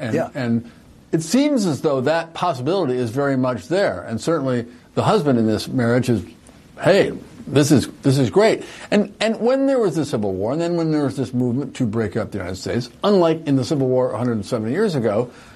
And it seems as though that possibility is very much there. And certainly the husband in this marriage is, hey, this is great. And when there was the Civil War, and then when there was this movement to break up the United States, unlike in the Civil War 170 years ago,